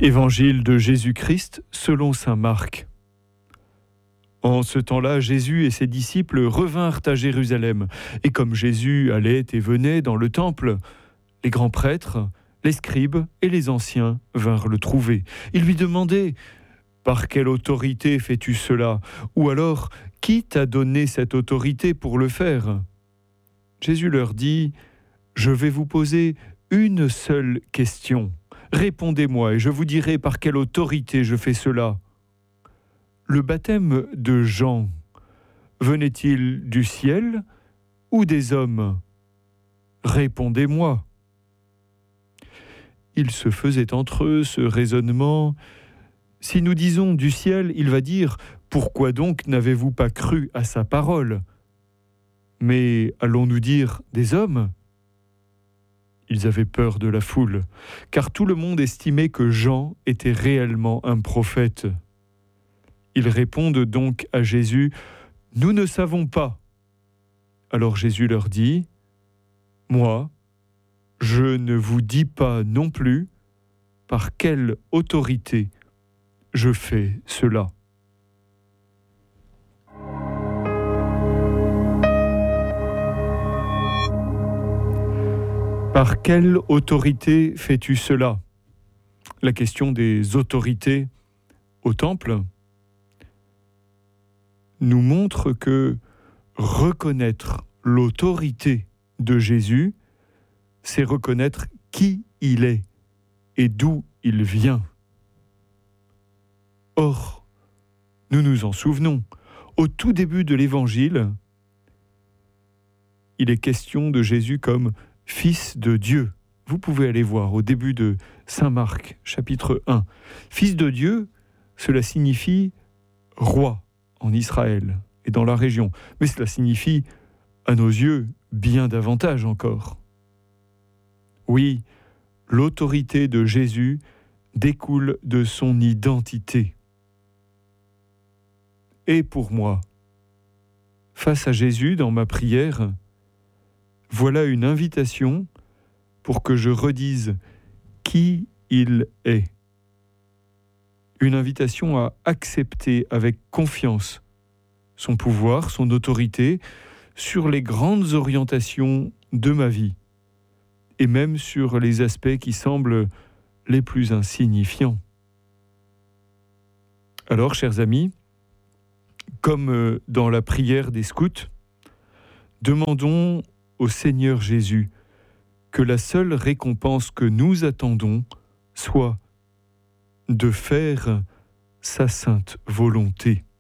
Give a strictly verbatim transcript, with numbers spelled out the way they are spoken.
Évangile de Jésus-Christ selon saint Marc. En ce temps-là, Jésus et ses disciples revinrent à Jérusalem. Et comme Jésus allait et venait dans le temple, les grands prêtres, les scribes et les anciens vinrent le trouver. Ils lui demandaient « Par quelle autorité fais-tu cela ?» Ou alors « Qui t'a donné cette autorité pour le faire ?» Jésus leur dit « Je vais vous poser une seule question. Répondez-moi et je vous dirai par quelle autorité je fais cela. Le baptême de Jean venait-il du ciel ou des hommes ? Répondez-moi. » Il se faisait entre eux ce raisonnement. Si nous disons du ciel, il va dire « Pourquoi donc n'avez-vous pas cru à sa parole ?» Mais allons-nous dire des hommes ? Ils avaient peur de la foule, car tout le monde estimait que Jean était réellement un prophète. Ils répondent donc à Jésus « Nous ne savons pas. » Alors Jésus leur dit « Moi, je ne vous dis pas non plus par quelle autorité je fais cela. » Par quelle autorité fais-tu cela ? La question des autorités au temple nous montre que reconnaître l'autorité de Jésus, c'est reconnaître qui il est et d'où il vient. Or, nous nous en souvenons, au tout début de l'Évangile, il est question de Jésus comme Fils de Dieu. Vous pouvez aller voir au début de saint Marc, chapitre un. Fils de Dieu, cela signifie roi en Israël et dans la région. Mais cela signifie, à nos yeux, bien davantage encore. Oui, l'autorité de Jésus découle de son identité. Et pour moi, face à Jésus dans ma prière, voilà une invitation pour que je redise qui il est. Une invitation à accepter avec confiance son pouvoir, son autorité sur les grandes orientations de ma vie et même sur les aspects qui semblent les plus insignifiants. Alors, chers amis, comme dans la prière des scouts, demandons au Seigneur Jésus que la seule récompense que nous attendons soit de faire sa sainte volonté.